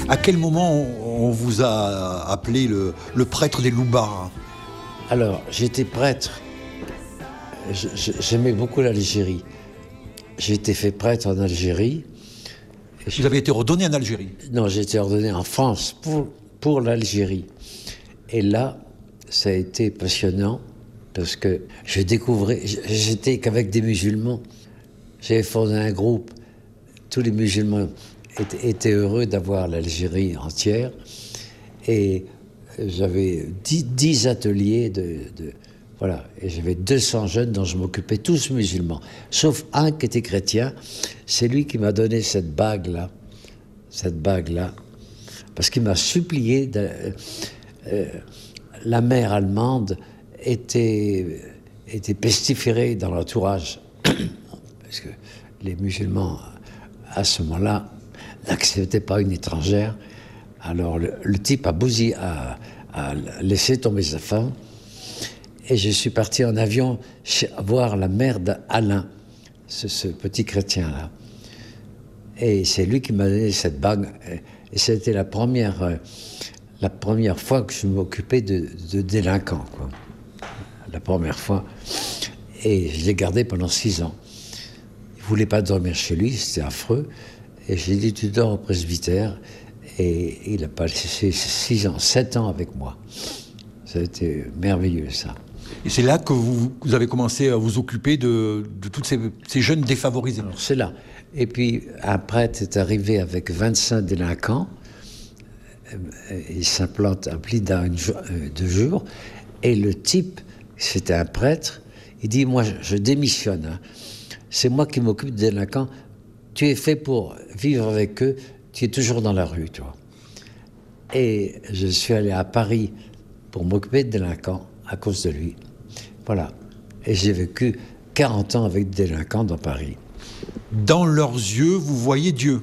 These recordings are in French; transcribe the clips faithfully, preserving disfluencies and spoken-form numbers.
À quel moment on, on vous a appelé le, le prêtre des loupards? Alors, j'étais prêtre. Je, je, j'aimais beaucoup l'Algérie. J'ai été fait prêtre en Algérie. Vous avez été ordonné en Algérie? Non, j'ai été ordonné en France pour, pour l'Algérie. Et là, ça a été passionnant parce que je découvrais, j'étais qu'avec des musulmans. J'avais fondé un groupe. Tous les musulmans étaient, étaient heureux d'avoir l'Algérie entière. Et j'avais dix, dix ateliers de, de voilà. Et j'avais deux cents jeunes dont je m'occupais, tous musulmans. Sauf un qui était chrétien. C'est lui qui m'a donné cette bague-là. Cette bague-là. Parce qu'il m'a supplié de, euh, la mère allemande était, était pestiférée dans l'entourage. Parce que les musulmans, à ce moment-là, n'acceptaient pas une étrangère. Alors le, le type a bousillé, a, a laissé tomber sa femme. Et je suis parti en avion chez, voir la mère d'Alain, ce, ce petit chrétien-là. Et c'est lui qui m'a donné cette bague. Et c'était la première, euh, la première fois que je m'occupais de, de délinquants, quoi. La première fois. Et je l'ai gardé pendant six ans. Il ne voulait pas dormir chez lui, c'était affreux. Et j'ai dit, tu dors au presbytère. Et il a passé six ans, sept ans avec moi. Ça a été merveilleux, ça. Et c'est là que vous, vous avez commencé à vous occuper de, de tous ces, ces jeunes défavorisés? Alors, c'est là. Et puis, un prêtre est arrivé avec vingt-cinq délinquants. Il s'implante à Blida deux jours. Et le type, c'était un prêtre, il dit, moi, je démissionne. Hein. C'est moi qui m'occupe des délinquants. Tu es fait pour vivre avec eux. Tu es toujours dans la rue, toi. Et je suis allé à Paris pour m'occuper de délinquants à cause de lui. Voilà. Et j'ai vécu quarante ans avec des délinquants dans Paris. Dans leurs yeux, vous voyez Dieu?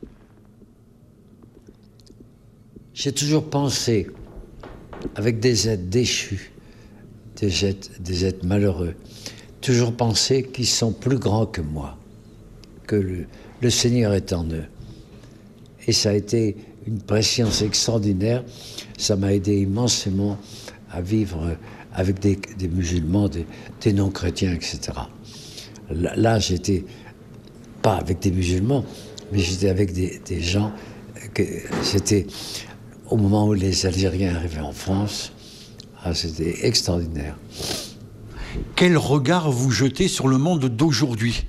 J'ai toujours pensé, avec des êtres déchus, des êtres, des êtres malheureux, toujours pensé qu'ils sont plus grands que moi, que le, le Seigneur est en eux. Et ça a été une préscience extraordinaire. Ça m'a aidé immensément à vivre avec des, des musulmans, des, des non-chrétiens, et cetera. Là, là j'étais pas avec des musulmans, mais j'étais avec des, des gens que c'était au moment où les Algériens arrivaient en France. Ah, c'était extraordinaire. Quel regard vous jetez sur le monde d'aujourd'hui?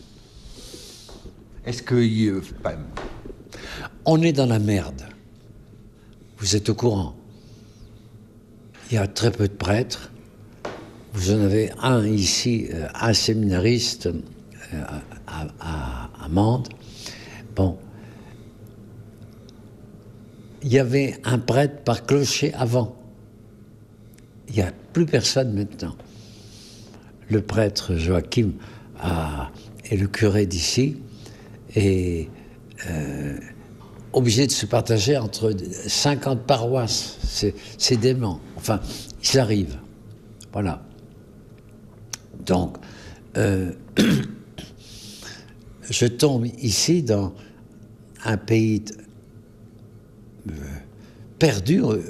Est-ce que... Euh, bah... On est dans la merde. Vous êtes au courant. Il y a très peu de prêtres. Vous en avez un ici, un séminariste à, à, à Mende. Bon. Il y avait un prêtre par clocher avant. Il n'y a plus personne maintenant. Le prêtre Joachim a, est le curé d'ici et euh, obligé de se partager entre cinquante paroisses. C'est, c'est dément. Enfin, ils arrivent. Voilà. Donc, euh, je tombe ici dans un pays euh, perdu. Euh,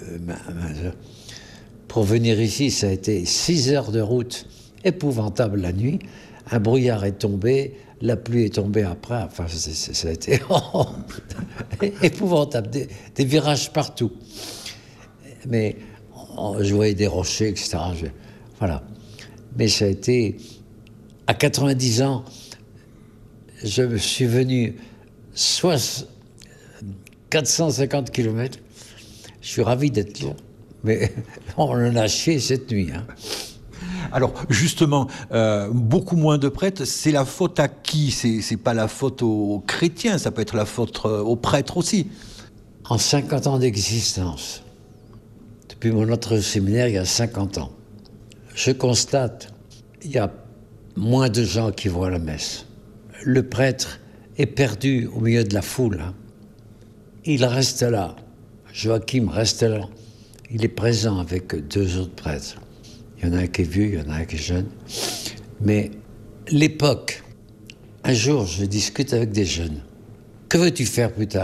pour venir ici, ça a été six heures de route épouvantable la nuit. Un brouillard est tombé, la pluie est tombée après. Enfin, c'est, c'est, ça a été épouvantable. Des, des virages partout. Mais on, je voyais des rochers, et cetera. Je, voilà. Mais ça a été... À quatre-vingt-dix ans, je suis venu soit quatre cent cinquante kilomètres. Je suis ravi d'être là. Mais on en a chié cette nuit. Hein. Alors, justement, euh, beaucoup moins de prêtres, c'est la faute à qui? C'est, c'est pas la faute aux chrétiens, ça peut être la faute aux prêtres aussi. En cinquante ans d'existence, depuis mon autre séminaire, il y a cinquante ans, je constate qu'il y a moins de gens qui vont à la messe. Le prêtre est perdu au milieu de la foule. Hein. Il reste là. Joachim reste là. Il est présent avec deux autres prêtres. Il y en a un qui est vieux, il y en a un qui est jeune. Mais l'époque, un jour, je discute avec des jeunes. Que veux-tu faire plus tard?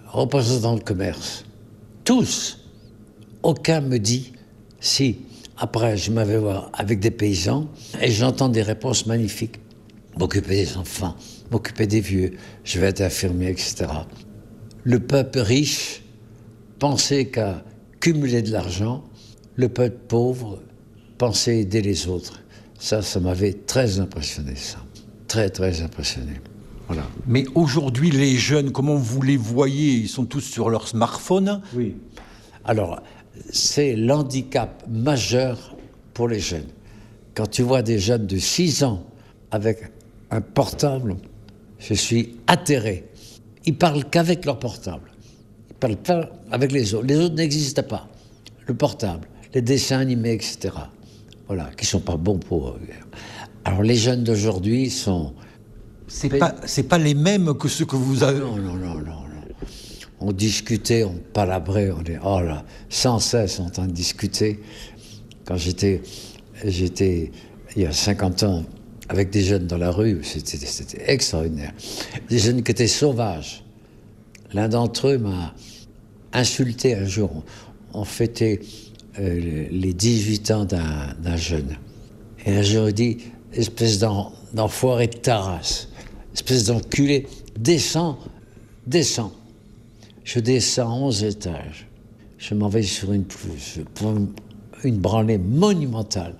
représentants de commerce. Tous. Aucun me dit si. Après, je m'avais voir avec des paysans et j'entends des réponses magnifiques. M'occuper des enfants, m'occuper des vieux, je vais être infirmier, et cetera. Le peuple riche pensait qu'à cumuler de l'argent, le peuple pauvre pensait aider les autres. Ça, ça m'avait très impressionné, ça. Très, très impressionné. Voilà. Mais aujourd'hui, les jeunes, comment vous les voyez? Ils sont tous sur leur smartphone? Oui. Alors, c'est l'handicap majeur pour les jeunes. Quand tu vois des jeunes de six ans avec un portable, je suis atterré. Ils parlent qu'avec leur portable. Ils parlent pas avec les autres. Les autres n'existent pas. Le portable, les dessins animés, et cetera. Voilà, qui sont pas bons pour eux. Alors les jeunes d'aujourd'hui sont... C'est pas, c'est pas les mêmes que ceux que vous avez... Non, non, non, non. non. On discutait, on palabrait, on est... Oh là, sans cesse en train de discuter. Quand j'étais, j'étais, il y a cinquante ans, avec des jeunes dans la rue, c'était, c'était extraordinaire. Des jeunes qui étaient sauvages. L'un d'entre eux m'a insulté un jour. On fêtait euh, les dix-huit ans d'un, d'un jeune. Et un jour, il dit, espèce d'en, d'enfoiré de ta race, espèce d'enculé, descends, descends. Je descends onze étages. Je m'en vais sur une pelouse, pour une branlée monumentale.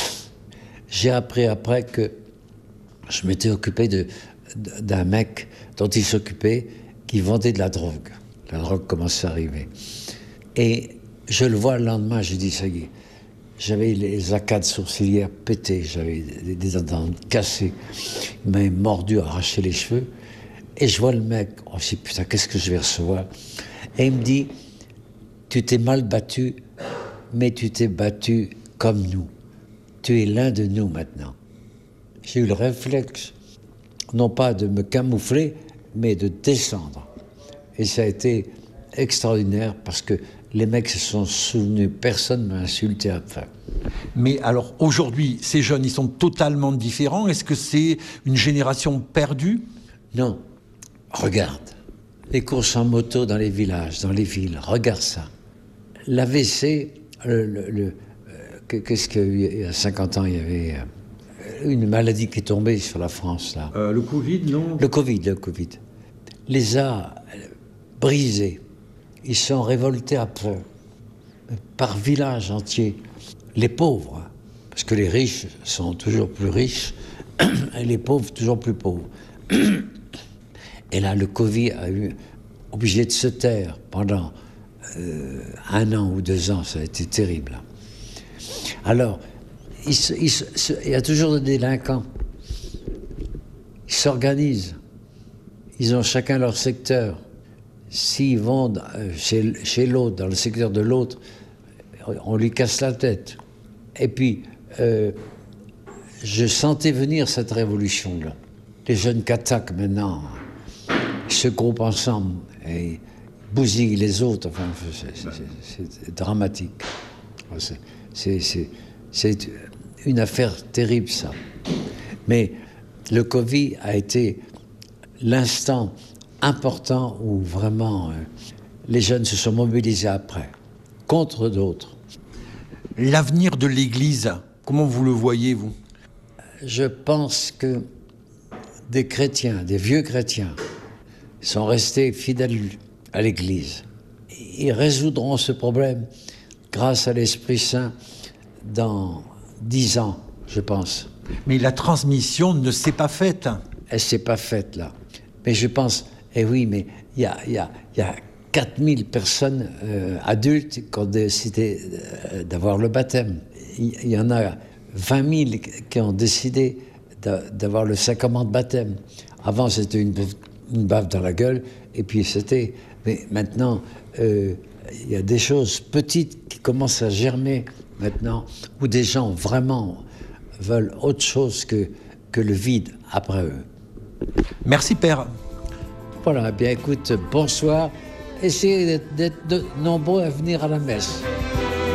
J'ai appris après que je m'étais occupé de, d'un mec dont il s'occupait, qui vendait de la drogue. La drogue commençait à arriver. Et je le vois le lendemain, j'ai dit, ça y est. J'avais les arcades sourcilières pétées, j'avais des, des dents cassées, il m'avait mordu, arraché les cheveux. Et je vois le mec, oh, je dis, putain, qu'est-ce que je vais recevoir? Et il me dit, tu t'es mal battu, mais tu t'es battu comme nous. Tu es l'un de nous maintenant. J'ai eu le réflexe, non pas de me camoufler, mais de descendre. Et ça a été extraordinaire parce que les mecs se sont souvenus, personne ne m'a insulté après. Mais alors aujourd'hui, ces jeunes, ils sont totalement différents. Est-ce que c'est une génération perdue? Non. Regarde, les courses en moto dans les villages, dans les villes, regarde ça. L'A V C, le, le, le, euh, qu'est-ce qu'il y a eu il y a cinquante ans, il y avait euh, une maladie qui est tombée sur la France, là. Euh, le Covid, non? Le Covid, le Covid. Les a brisés. Ils sont révoltés après, par village entier. Les pauvres, parce que les riches sont toujours plus riches, et les pauvres toujours plus pauvres. Et là, le Covid a eu obligé de se taire pendant euh, un an ou deux ans. Ça a été terrible. Alors, il, se, il, se, il y a toujours des délinquants. Ils s'organisent. Ils ont chacun leur secteur. S'ils vont chez, chez l'autre, dans le secteur de l'autre, on lui casse la tête. Et puis, euh, je sentais venir cette révolution-là. Les jeunes qui attaquent maintenant, ils se groupent ensemble et bousillent les autres. Enfin, c'est, c'est, c'est dramatique. C'est, c'est, c'est, c'est une affaire terrible, ça. Mais le Covid a été l'instant important où vraiment euh, les jeunes se sont mobilisés après, contre d'autres. L'avenir de l'Église, comment vous le voyez, vous? Je pense que des chrétiens, des vieux chrétiens, sont restés fidèles à l'Église. Ils résoudront ce problème grâce à l'Esprit Saint dans dix ans, je pense. Mais la transmission ne s'est pas faite. Elle ne s'est pas faite, là. Mais je pense, eh oui, mais il y a, y a, y a quatre mille personnes euh, adultes qui ont décidé euh, d'avoir le baptême. Il y, y en a vingt mille qui ont décidé de, d'avoir le sacrement de baptême. Avant, c'était une, une baffe dans la gueule, et puis c'était... Mais maintenant, euh, il y a des choses petites qui commencent à germer maintenant, où des gens vraiment veulent autre chose que, que le vide après eux. Merci, Père. Voilà, bien écoute, bonsoir. Essayez d'être, d'être de, nombreux à venir à la messe.